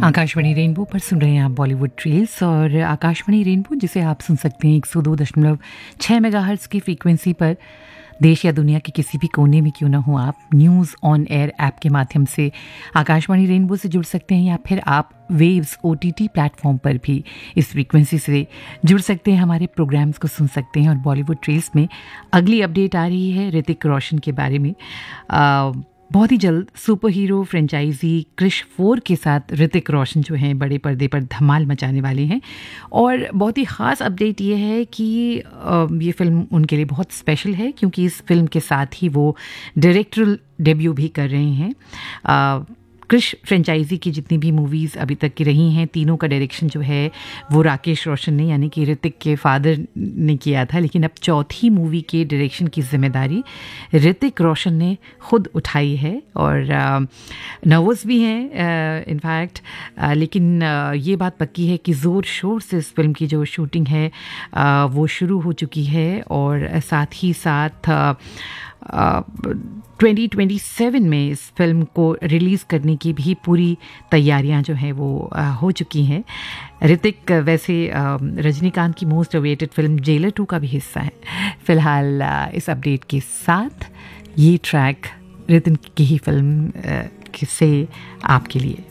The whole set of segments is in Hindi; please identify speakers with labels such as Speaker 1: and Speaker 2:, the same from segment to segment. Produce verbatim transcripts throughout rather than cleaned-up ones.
Speaker 1: आकाशवाणी रेनबो पर सुन रहे हैं आप बॉलीवुड ट्रेल्स और आकाशवाणी रेनबो जिसे आप सुन सकते हैं एक सौ दो दशमलव छः मेगाहर्ट्ज़ की फ्रीक्वेंसी पर देश या दुनिया के किसी भी कोने में क्यों ना हो आप न्यूज़ ऑन एयर ऐप के माध्यम से आकाशवाणी रेनबो से जुड़ सकते हैं या फिर आप वेव्स ओटीटी प्लेटफॉर्म पर भी इस फ्रीक्वेंसी से जुड़ सकते हैं, हमारे प्रोग्राम्स को सुन सकते हैं। और बॉलीवुड ट्रेल्स में अगली अपडेट आ रही है ऋतिक रोशन के बारे में। आ, बहुत ही जल्द super hero franchise Krrish four के साथ ऋतिक रोशन जो हैं बड़े पर्दे पर धमाल मचाने वाले हैं। और बहुत ही ख़ास अपडेट ये है कि ये फ़िल्म उनके लिए बहुत स्पेशल है क्योंकि इस फिल्म के साथ ही वो डायरेक्टरल डेब्यू भी कर रहे हैं। आ, क्रिश फ्रेंचाइजी की जितनी भी मूवीज़ अभी तक की रही हैं तीनों का डायरेक्शन जो है वो राकेश रोशन ने यानी कि ऋतिक के फादर ने किया था, लेकिन अब चौथी मूवी के डायरेक्शन की जिम्मेदारी ऋतिक रोशन ने खुद उठाई है और नर्वस भी हैं इनफैक्ट, लेकिन आ, ये बात पक्की है कि ज़ोर शोर से इस फिल्म की जो शूटिंग है आ, वो शुरू हो चुकी है और साथ ही साथ आ, ट्वेंटी ट्वेंटी सेवन में इस फिल्म को रिलीज़ करने की भी पूरी तैयारियां जो हैं वो आ, हो चुकी हैं। ऋतिक वैसे आ, रजनीकांत की most awaited film jailer to का भी हिस्सा है। फ़िलहाल आ, इस अपडेट के साथ ये ट्रैक ऋतिक की ही फिल्म आ, से आपके लिए।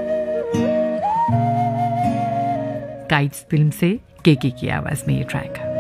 Speaker 1: काइट्स फिल्म से केके की आवाज़ में ये ट्रैक।